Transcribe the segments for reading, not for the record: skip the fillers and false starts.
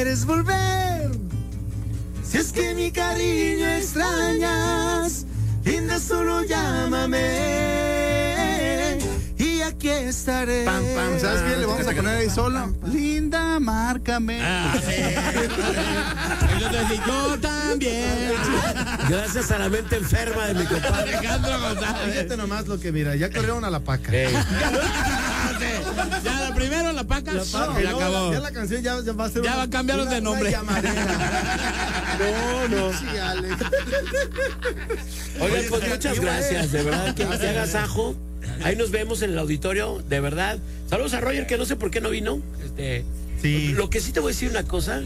quieres volver, si es que mi cariño extrañas, linda, solo llámame y aquí estaré. Pam, pam. ¿Sabes qué le vamos a poner ahí solo? Linda, márcame. Sí. Entonces, yo también. Gracias a la mente enferma de mi compadre Alejandro González. Fíjate nomás lo que mira, ya corrieron a la paca. Ya, lo primero la paca. La paca, y acabó. ya la canción ya va a ser. Ya va a cambiar de nombre. No. Sí, Alex. Oigan, pues muchas gracias, de verdad, que agasajo. Ahí nos vemos en el auditorio, de verdad. Saludos a Roger, que no sé por qué no vino. Sí. Lo que sí te voy a decir una cosa.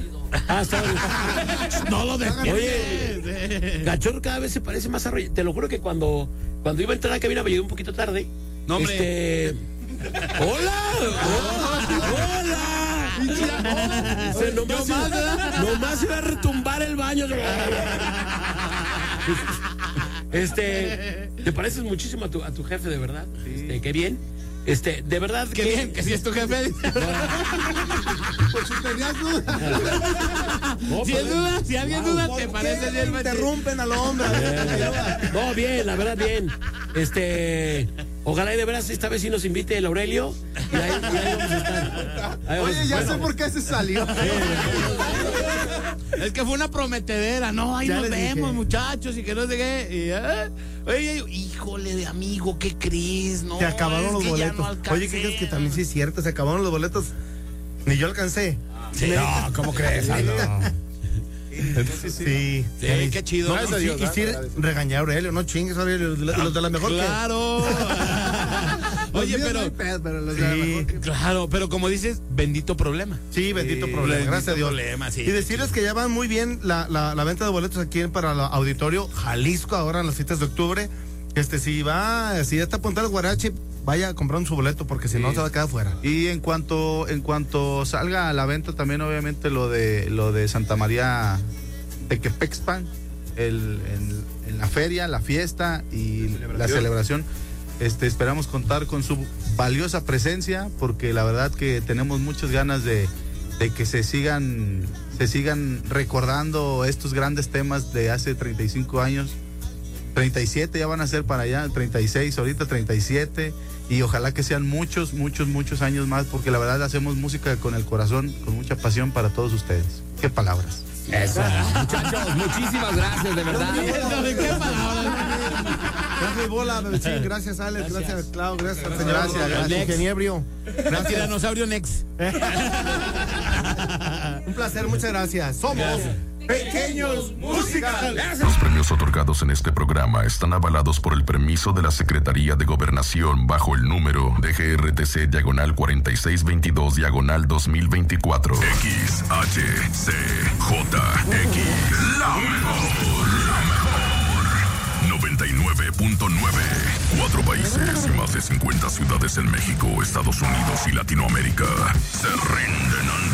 No lo dejes. Oye, Cachorro cada vez se parece más a Roger. Te lo juro que cuando iba a entrar a la cabina me llegué un poquito tarde. No, hombre. ¡Hola! Nomás iba a retumbar el baño. Te pareces muchísimo a tu jefe, de verdad. Qué bien. De verdad. Qué bien, que si es tu jefe. Por si tenías dudas. No, Si alguien duda, te parece bien. Interrumpen al hombre. No, bien, la verdad, bien. Ojalá y de veras esta vez sí nos invite el Aurelio. Y ahí vamos a estar. Oye, ya sé por qué se salió. Es que fue una prometedera, no, ahí Ya nos les vemos, dije. muchachos, y que no sé qué. Oye, híjole de amigo, ¿qué crees? No, Se acabaron es los que ya boletos. no alcancé. Oye, ¿qué crees que también sí es cierto? Se acabaron los boletos. Ni yo alcancé. Sí. No, ¿cómo crees? Sí. Sí, qué chido. No, Gracias a Dios, y sí gracias. regañé a Aurelio, no chingues, Aurelio, los de la mejor Claro. Oye, pero los de la mejor que... Claro, pero como dices, bendito problema. Sí, bendito problema, bendito gracias a Dios. problema, sí. Y decirles que ya van muy bien la venta de boletos aquí para el auditorio Jalisco, ahora en las fiestas de octubre. Si ya está apuntado el Guarache, vaya comprando su boleto, porque si no se va a quedar fuera. Y en cuanto salga a la venta también, obviamente, lo de Santa María Tequepexpan, en la feria, la fiesta y la celebración. Esperamos contar con su valiosa presencia, porque la verdad que tenemos muchas ganas de que se sigan recordando estos grandes temas de hace 35 años. 37 ya van a ser para allá, 36, ahorita 37, y ojalá que sean muchos años más, porque la verdad hacemos música con el corazón, con mucha pasión para todos ustedes. ¿Qué palabras? Eso. Muchachos, muchísimas gracias, de verdad. ¿Qué palabras? Gracias, Bola, Bebecín, gracias, Alex, gracias, Clau, gracias, señor. Gracias. Ingeniebrio. Gracias, Tiranosaurio Nex. Un placer, muchas gracias. Somos Pequeños Musicales. Los premios otorgados en este programa están avalados por el permiso de la Secretaría de Gobernación bajo el número de GRTC /4622/2024. XHCJX. La mejor. 99.9. 4 países y más de 50 ciudades en México, Estados Unidos y Latinoamérica se rinden ante